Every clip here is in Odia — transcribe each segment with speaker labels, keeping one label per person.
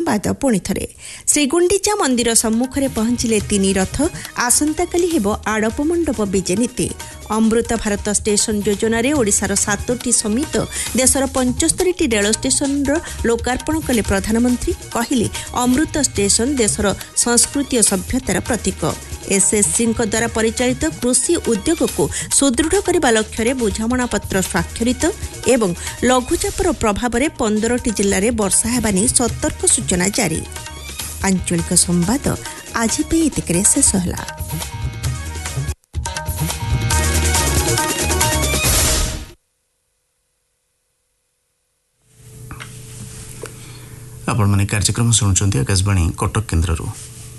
Speaker 1: ସମ୍ବାଦ ପୁଣି ଥରେ। ଶ୍ରୀଗୁଣ୍ଡିଚା ମନ୍ଦିର ସମ୍ମୁଖରେ ପହଞ୍ଚିଲେ 3 ରଥ। ଆସନ୍ତାକାଲି ହେବ ଆଡ଼ପ ମଣ୍ଡପ ବିଜେ ନୀତି। ଅମୃତ ଭାରତ ଷ୍ଟେସନ ଯୋଜନାରେ ଓଡ଼ିଶାର 7ଟି ସମେତ ଦେଶର 75ଟି ରେଳ ଷ୍ଟେସନର ଲୋକାର୍ପଣ କଲେ ପ୍ରଧାନମନ୍ତ୍ରୀ। କହିଲେ ଅମୃତ ଷ୍ଟେସନ ଦେଶର ସଂସ୍କୃତି ଓ ସଭ୍ୟତାର ପ୍ରତୀକ। ଏସ୍ଏସ୍ସିଙ୍କ ଦ୍ୱାରା ପରିଚାଳିତ କୃଷି ଉଦ୍ୟୋଗକୁ ସୁଦୃଢ଼ କରିବା ଲକ୍ଷ୍ୟରେ ବୁଝାମଣାପତ୍ର ସ୍ୱାକ୍ଷରିତ ଏବଂ ଲଘୁଚାପର ପ୍ରଭାବରେ 15ଟି ଜିଲ୍ଲାରେ ବର୍ଷା ହେବା ନେଇ ସତର୍କ ସୂଚନା ଜାରି। ଆଞ୍ଚଳିକ ସମ୍ବାଦ ଆଜି ପାଇଁ ଏତିକିରେ ଶେଷ ହେଲା।
Speaker 2: ଆପଣମାନେ କାର୍ଯ୍ୟକ୍ରମ ଶୁଣୁଛନ୍ତି ଆକାଶବାଣୀ କଟକ କେନ୍ଦ୍ରରୁ।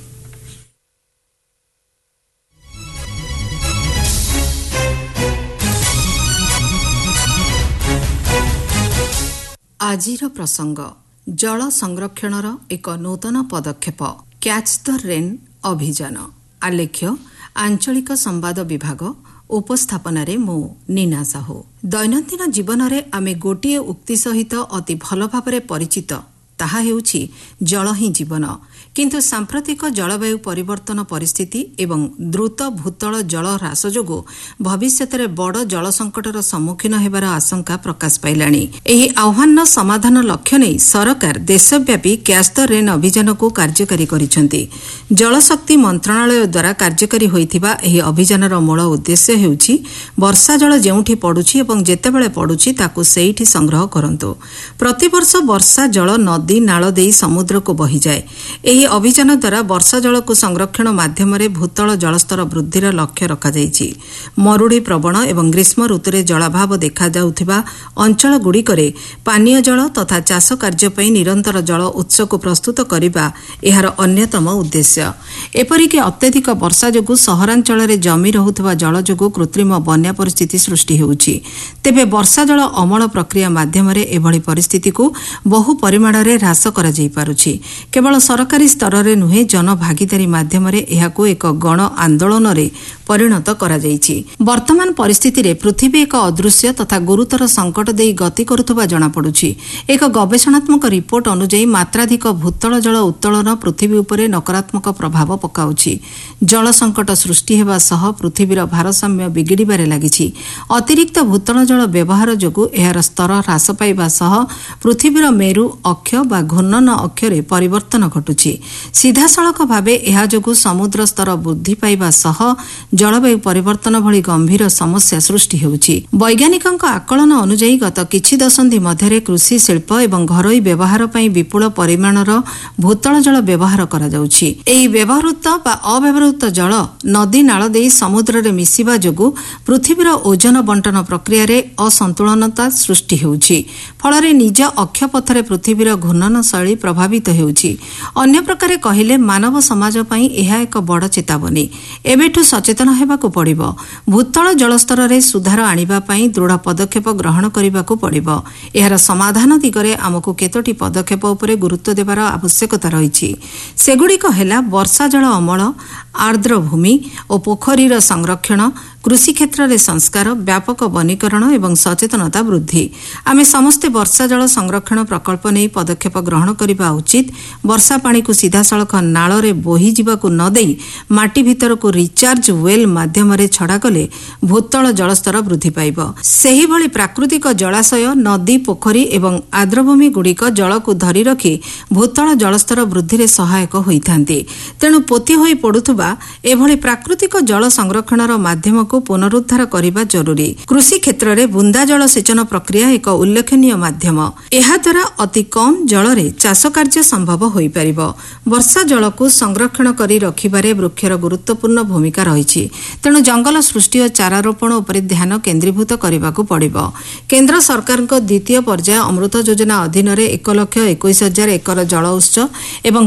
Speaker 3: ଆଜିର ପ୍ରସଙ୍ଗ ଜଳ ସଂରକ୍ଷଣର ଏକ ନୂତନ ପଦକ୍ଷେପ କ୍ୟାଚ୍ ଦ ରେନ୍ ଅଭିଯାନ। ଆଲେଖ୍ୟ ଆଞ୍ଚଳିକ ସମ୍ବାଦ ବିଭାଗ। ଉପସ୍ଥାପନାରେ ମୁଁ ନୀନା ସାହୁ। ଦୈନନ୍ଦିନ ଜୀବନରେ ଆମେ ଗୋଟିଏ ଉକ୍ତି ସହିତ ଅତି ଭଲ ଭାବରେ ପରିଚିତ, ତାହା ହେଉଛି ଜଳ ହିଁ ଜୀବନ। କିନ୍ତୁ ସାମ୍ପ୍ରତିକ ଜଳବାୟୁ ପରିବର୍ତ୍ତନ ପରିସ୍ଥିତି ଏବଂ ଦ୍ରୁତ ଭୂତଳ ଜଳ ହ୍ରାସ ଯୋଗୁଁ ଭବିଷ୍ୟତରେ ବଡ଼ ଜଳ ସଙ୍କଟର ସମ୍ମୁଖୀନ ହେବାର ଆଶଙ୍କା ପ୍ରକାଶ ପାଇଲାଣି। ଏହି ଆହ୍ୱାନର ସମାଧାନ ଲକ୍ଷ୍ୟ ନେଇ ସରକାର ଦେଶବ୍ୟାପୀ କ୍ୟାଚ୍ ଦ ରେନ୍ ଅଭିଯାନକୁ କାର୍ଯ୍ୟକାରୀ କରିଛନ୍ତି। ଜଳଶକ୍ତି ମନ୍ତ୍ରଣାଳୟ ଦ୍ୱାରା କାର୍ଯ୍ୟକାରୀ ହୋଇଥିବା ଏହି ଅଭିଯାନର ମୂଳ ଉଦ୍ଦେଶ୍ୟ ହେଉଛି ବର୍ଷା ଜଳ ଯେଉଁଠି ପଡ଼ୁଛି ଏବଂ ଯେତେବେଳେ ପଡ଼ୁଛି ତାକୁ ସେଇଠି ସଂଗ୍ରହ କରନ୍ତୁ। ପ୍ରତିବର୍ଷ ବର୍ଷା ଜଳ ନଦୀ ନାଳ ଦେଇ ସମୁଦ୍ରକୁ ବହିଯାଏ। ଏହି ଅଭିଯାନ ଦ୍ୱାରା ବର୍ଷା ଜଳକୁ ସଂରକ୍ଷଣ ମାଧ୍ୟମରେ ଭୂତଳ ଜଳସ୍ତର ବୃଦ୍ଧିର ଲକ୍ଷ୍ୟ ରଖାଯାଇଛି। ମରୁଡ଼ି ପ୍ରବଣ ଏବଂ ଗ୍ରୀଷ୍ମ ଋତୁରେ ଜଳାଭାବ ଦେଖାଯାଉଥିବା ଅଞ୍ଚଳଗୁଡ଼ିକରେ ପାନୀୟ ଜଳ ତଥା ଚାଷ କାର୍ଯ୍ୟ ପାଇଁ ନିରନ୍ତର ଜଳ ଉତ୍ସକୁ ପ୍ରସ୍ତୁତ କରିବା ଏହାର ଅନ୍ୟତମ ଉଦ୍ଦେଶ୍ୟ। ଏପରିକି ଅତ୍ୟଧିକ ବର୍ଷା ଯୋଗୁଁ ସହରାଞ୍ଚଳରେ ଜମି ରହୁଥିବା ଜଳ ଯୋଗୁଁ କୃତ୍ରିମ ବନ୍ୟା ପରିସ୍ଥିତି ସୃଷ୍ଟି ହେଉଛି। ତେବେ ବର୍ଷା ଜଳ ଅମଳ ପ୍ରକ୍ରିୟା ମାଧ୍ୟମରେ ଏଭଳି ପରିସ୍ଥିତିକୁ ବହୁ ପରିମାଣରେ ହ୍ରାସ କରାଯାଇପାରୁଛି। କେବଳ ସରକାରୀ ସ୍ତରରେ ନୁହେଁ, ଜନଭାଗିଦାରୀ ମାଧ୍ୟମରେ ଏହାକୁ ଏକ ଗଣ ଆନ୍ଦୋଳନରେ ପରିଣତ କରାଯାଇଛି। ବର୍ତ୍ତମାନ ପରିସ୍ଥିତିରେ ପୃଥିବୀ ଏକ ଅଦୃଶ୍ୟ ତଥା ଗୁରୁତର ସଙ୍କଟ ଦେଇ ଗତି କରୁଥିବା ଜଣାପଡ଼ୁଛି। ଏକ ଗବେଷଣାତ୍ମକ ରିପୋର୍ଟ ଅନୁଯାୟୀ ମାତ୍ରାଧିକ ଭୂତଳ ଜଳ ଉତ୍ତୋଳନ ପୃଥିବୀ ଉପରେ ନକାରାତ୍ମକ ପ୍ରଭାବ ପକାଉଛି। ଜଳ ସଙ୍କଟ ସୃଷ୍ଟି ହେବା ସହ ପୃଥିବୀର ଭାରସାମ୍ୟ ବିଗିଡ଼ିବାରେ ଲାଗିଛି। ଅତିରିକ୍ତ ଭୂତଳ ଜଳ ବ୍ୟବହାର ଯୋଗୁଁ ଏହାର ସ୍ତର ହ୍ରାସ ପାଇବା ସହ ପୃଥିବୀର ମେରୁ ଅକ୍ଷ ବା ଘୂର୍ଣ୍ଣନ ଅକ୍ଷରେ ପରିବର୍ତ୍ତନ ଘଟୁଛି। ସିଧାସଳଖ ଭାବେ ଏହା ଯୋଗୁଁ ସମୁଦ୍ର ସ୍ତର ବୃଦ୍ଧି ପାଇବା ସହ ଜଳବାୟୁ ପରିବର୍ତ୍ତନ ଭଳି ଗମ୍ଭୀର ସମସ୍ୟା ସୃଷ୍ଟି ହେଉଛି। ବୈଜ୍ଞାନିକଙ୍କ ଆକଳନ ଅନୁଯାୟୀ ଗତ କିଛି ଦଶନ୍ଧି ମଧ୍ୟରେ କୃଷି ଶିଳ୍ପ ଏବଂ ଘରୋଇ ବ୍ୟବହାର ପାଇଁ ବିପୁଳ ପରିମାଣର ଭୂତଳ ଜଳ ବ୍ୟବହାର କରାଯାଉଛି। ଏହି ବ୍ୟବହୃତ ବା ଅବ୍ୟବହୃତ ଜଳ ନଦୀ ନାଳ ଦେଇ ସମୁଦ୍ରରେ ମିଶିବା ଯୋଗୁଁ ପୃଥିବୀର ଓଜନ ବଣ୍ଟନ ପ୍ରକ୍ରିୟାରେ ଅସନ୍ତୁଳନତା ସୃଷ୍ଟି ହେଉଛି। ଫଳରେ ନିଜ ଅକ୍ଷପଥରେ ପୃଥିବୀର ଘୂର୍ଣ୍ଣନ ଶୈଳୀ ପ୍ରଭାବିତ ହେଉଛି। ଅନ୍ୟ ପ୍ରକାରେ କହିଲେ ମାନବ ସମାଜ ପାଇଁ ଏହା ଏକ ବଡ଼ ଚେତାବନୀ। ଏବେଠୁ ସଚେତନ ହେବାକୁ ପଡ଼ିବ। ଭୂତଳ ଜଳସ୍ତରରେ ସୁଧାର ଆଣିବା ପାଇଁ ଦୃଢ଼ ପଦକ୍ଷେପ ଗ୍ରହଣ କରିବାକୁ ପଡ଼ିବ। ଏହାର ସମାଧାନ ଦିଗରେ ଆମକୁ କେତୋଟି ପଦକ୍ଷେପ ଉପରେ ଗୁରୁତ୍ୱ ଦେବାର ଆବଶ୍ୟକତା ରହିଛି। ସେଗୁଡ଼ିକ ହେଲା ବର୍ଷା ଜଳ ଅମଳ, ଆର୍ଦ୍ର ଭୂମି ଓ ପୋଖରୀର ସଂରକ୍ଷଣ, କୃଷି କ୍ଷେତ୍ରରେ ସଂସ୍କାର, ବ୍ୟାପକ ବନୀକରଣ ଏବଂ ସଚେତନତା ବୃଦ୍ଧି। ଆମେ ସମସ୍ତେ ବର୍ଷା ଜଳ ସଂରକ୍ଷଣ ପ୍ରକଳ୍ପ ନେଇ ପଦକ୍ଷେପ ଗ୍ରହଣ କରିବା ଉଚିତ। ବର୍ଷା ପାଣିକୁ ସିଧାସଳଖ ନାଳରେ ବୋହିଯିବାକୁ ନ ଦେଇ ମାଟି ଭିତରକୁ ରିଚାର୍ଜ ୱେଲ୍ ମାଧ୍ୟମରେ ଛଡ଼ାଗଲେ ଭୂତଳ ଜଳସ୍ତର ବୃଦ୍ଧି ପାଇବ। ସେହିଭଳି ପ୍ରାକୃତିକ ଜଳାଶୟ, ନଦୀ, ପୋଖରୀ ଏବଂ ଆର୍ଦ୍ରଭୂମିଗୁଡ଼ିକ ଜଳକୁ ଧରି ରଖି ଭୂତଳ ଜଳସ୍ତର ବୃଦ୍ଧିରେ ସହାୟକ ହୋଇଥାନ୍ତି। ତେଣୁ ପୋତି ହୋଇ ପଡ଼ୁଥିବା ଏଭଳି ପ୍ରାକୃତିକ ଜଳ ସଂରକ୍ଷଣର ମାଧ୍ୟମକୁ ପୁନରୁଦ୍ଧାର କରିବା ଜରୁରୀ। କୃଷି କ୍ଷେତ୍ରରେ ବୁନ୍ଦା ଜଳ ସେଚନ ପ୍ରକ୍ରିୟା ଏକ ଉଲ୍ଲେଖନୀୟ ମାଧ୍ୟମ। ଏହାଦ୍ୱାରା ଅତି କମ୍ ଜଳରେ ଚାଷ କାର୍ଯ୍ୟ ସମ୍ଭବ ହୋଇପାରିବ। ବର୍ଷା ଜଳକୁ ସଂରକ୍ଷଣ କରି ରଖିବାରେ ବୃକ୍ଷର ଗୁରୁତ୍ୱପୂର୍ଣ୍ଣ ଭୂମିକା ରହିଛି। ତେଣୁ ଜଙ୍ଗଲ ସୃଷ୍ଟି ଓ ଚାରାରୋପଣ ଉପରେ ଧ୍ୟାନ କେନ୍ଦ୍ରୀଭୂତ କରିବାକୁ ପଡ଼ିବ। କେନ୍ଦ୍ର ସରକାରଙ୍କ ଦ୍ୱିତୀୟ ପର୍ଯ୍ୟାୟ ଅମୃତ ଯୋଜନା ଅଧୀନରେ 1,21,000 ଏକର ଜଳ ଉତ୍ସ ଏବଂ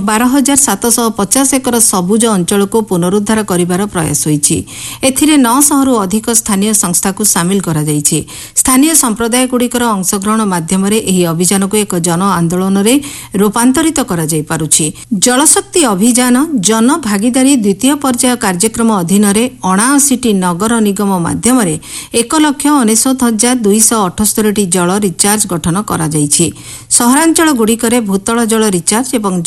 Speaker 3: 12,750 ଏକର ସବୁଜ ଅଞ୍ଚଳକୁ ପୁନରୁଦ୍ଧାର କରିବାର ପ୍ରୟାସ ହୋଇଛି। ଏଥିରେ 900ରୁ ଅଧିକ ସ୍ଥାନୀୟ ସଂସ୍ଥାକୁ ସାମିଲ କରାଯାଇଛି। ସ୍ଥାନୀୟ ସମ୍ପ୍ରଦାୟଗୁଡ଼ିକର ଅଂଶଗ୍ରହଣ ମାଧ୍ୟମରେ ଏହି ଅଭିଯାନକୁ ଏକ ଜନ ଆନ୍ଦୋଳନରେ ରୂପାନ୍ତରିତ କରାଯାଇପାରୁଛି। ଜଳଶକ୍ତି ଅଭିଯାନ ଜନ ଭାଗିଦାରୀ ଦ୍ୱିତୀୟ ପର୍ଯ୍ୟାୟ କାର୍ଯ୍ୟକ୍ରମ ଅଧୀନରେ 79ଟି ନଗର ନିଗମ ମାଧ୍ୟମରେ 1,99,278ଟି ଜଳ ରିଚାର୍ଜ ଗଠନ କରାଯାଇଛି। ସହରାଞ୍ଚଳଗୁଡ଼ିକରେ ଭୂତଳ ଜଳ ରିଚାର୍ଜ ଏବଂ